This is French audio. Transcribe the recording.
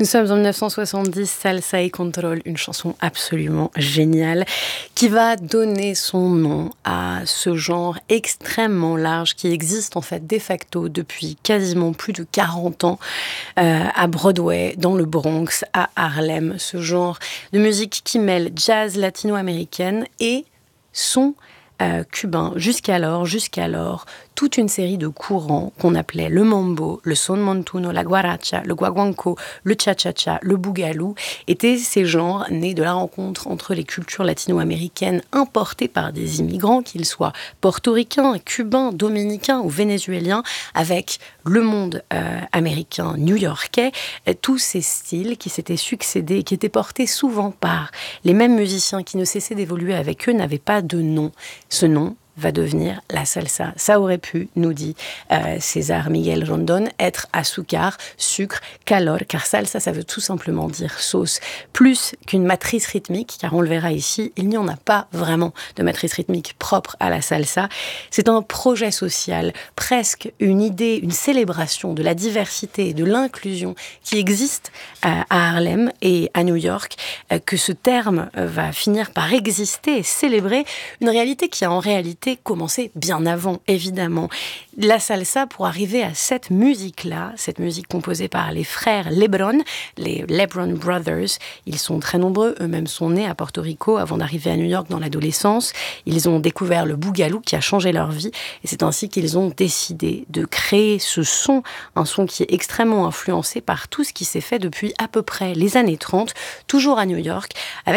Nous sommes en 1970, Salsa y Control, une chanson absolument géniale qui va donner son nom à ce genre extrêmement large qui existe en fait de facto depuis quasiment plus de 40 ans à Broadway, dans le Bronx, à Harlem. Ce genre de musique qui mêle jazz latino-américaine et son cubain. Jusqu'alors, toute une série de courants qu'on appelait le mambo, le son montuno, la guaracha, le guaguancó, le cha-cha-cha, le bougalou, étaient ces genres nés de la rencontre entre les cultures latino-américaines importées par des immigrants, qu'ils soient portoricains, cubains, dominicains ou vénézuéliens, avec le monde américain, new-yorkais, tous ces styles qui s'étaient succédés, qui étaient portés souvent par les mêmes musiciens qui ne cessaient d'évoluer avec eux, n'avaient pas de nom. Ce nom va devenir la salsa. Ça aurait pu, nous dit César Miguel Rondón, être azúcar, sucre, calor, car salsa, ça veut tout simplement dire sauce. Plus qu'une matrice rythmique, car on le verra ici, il n'y en a pas vraiment de matrice rythmique propre à la salsa. C'est un projet social, presque une idée, une célébration de la diversité et de l'inclusion qui existe à Harlem et à New York, que ce terme va finir par exister et célébrer une réalité qui a en réalité commencé bien avant, évidemment. La salsa, pour arriver à cette musique-là, cette musique composée par les frères Lebron, les Lebron Brothers, ils sont très nombreux, eux-mêmes sont nés à Porto Rico avant d'arriver à New York dans l'adolescence. Ils ont découvert le bougalou qui a changé leur vie et c'est ainsi qu'ils ont décidé de créer ce son, un son qui est extrêmement influencé par tout ce qui s'est fait depuis à peu près les années 30, toujours à New York, avec